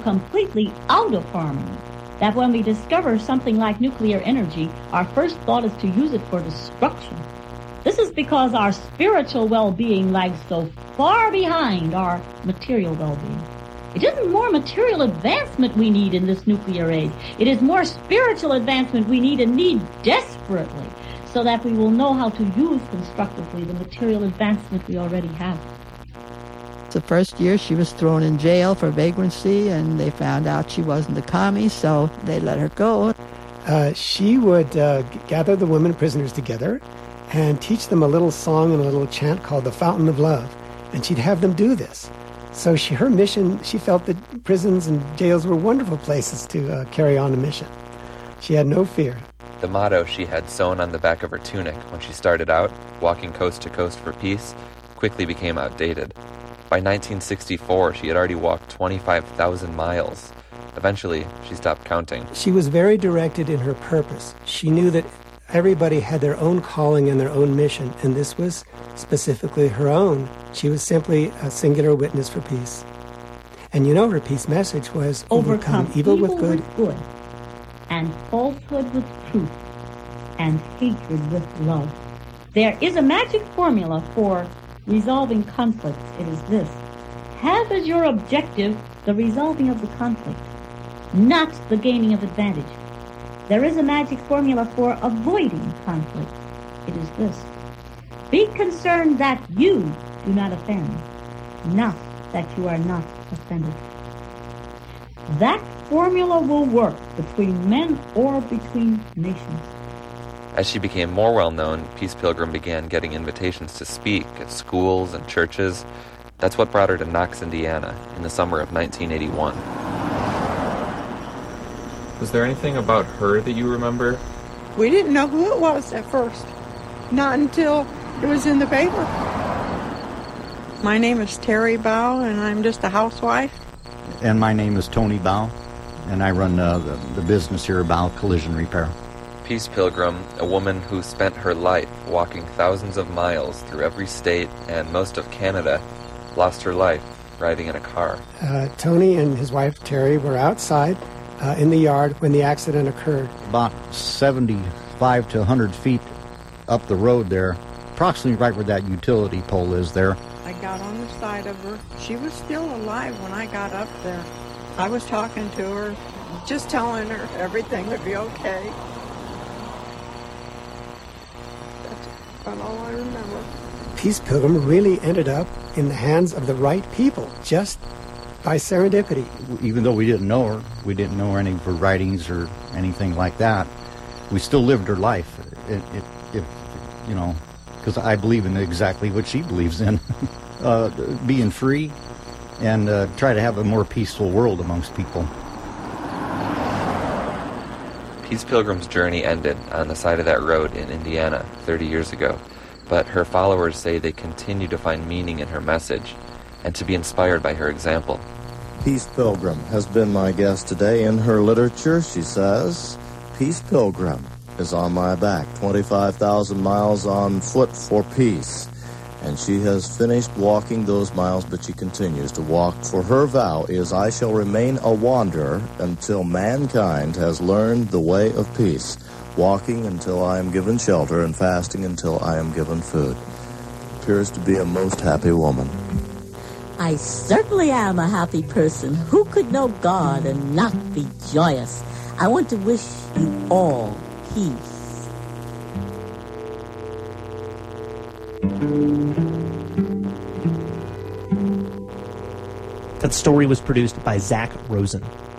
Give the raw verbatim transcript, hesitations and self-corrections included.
completely out of harmony that when we discover something like nuclear energy, our first thought is to use it for destruction. This is because our spiritual well-being lags so far behind our material well-being. It isn't more material advancement we need in this nuclear age. It is more spiritual advancement we need and need desperately, so that we will know how to use constructively the material advancement we already have. The first year she was thrown in jail for vagrancy, and they found out she wasn't a commie, so they let her go. Uh, she would uh, gather the women prisoners together and teach them a little song and a little chant called the Fountain of Love, and she'd have them do this. So she, her mission, she felt that prisons and jails were wonderful places to uh, carry on a mission. She had no fear. The motto she had sewn on the back of her tunic when she started out, walking coast to coast for peace, quickly became outdated. By nineteen sixty-four, she had already walked twenty-five thousand miles. Eventually, she stopped counting. She was very directed in her purpose. She knew that everybody had their own calling and their own mission, and this was specifically her own. She was simply a singular witness for peace. And you know her peace message was, overcome, overcome evil, evil with good, with good, and falsehood with truth, and hatred with love. There is a magic formula for resolving conflicts. It is this: have as your objective the resolving of the conflict, not the gaining of advantage. There is a magic formula for avoiding conflict. It is this: be concerned that you do not offend, not that you are not offended. That formula will work between men or between nations. As she became more well-known, Peace Pilgrim began getting invitations to speak at schools and churches. That's what brought her to Knox, Indiana, in the summer of nineteen eighty-one. Was there anything about her that you remember? We didn't know who it was at first. Not until it was in the paper. My name is Terry Bow, and I'm just a housewife. And my name is Tony Bow, and I run uh, the, the business here, Bow Collision Repair. Peace Pilgrim, a woman who spent her life walking thousands of miles through every state and most of Canada, lost her life riding in a car. Uh, Tony and his wife Terry were outside uh, in the yard when the accident occurred. About seventy-five to one hundred feet up the road there, approximately right where that utility pole is there. I got on the side of her. She was still alive when I got up there. I was talking to her, just telling her everything would be okay. That's all I remember. Peace Pilgrim really ended up in the hands of the right people, just by serendipity. Even though we didn't know her, we didn't know her any of her writings or anything like that, we still lived her life. It, it, it you know, because I believe in exactly what she believes in, uh, being free and uh, try to have a more peaceful world amongst people. Peace Pilgrim's journey ended on the side of that road in Indiana thirty years ago, but her followers say they continue to find meaning in her message and to be inspired by her example. Peace Pilgrim has been my guest today. In her literature, she says, Peace Pilgrim is on my back, twenty-five thousand miles on foot for peace. And she has finished walking those miles, but she continues to walk. For her vow is, I shall remain a wanderer until mankind has learned the way of peace, walking until I am given shelter and fasting until I am given food. Appears to be a most happy woman. I certainly am a happy person. Who could know God and not be joyous? I want to wish you all peace. That story was produced by Zach Rosen.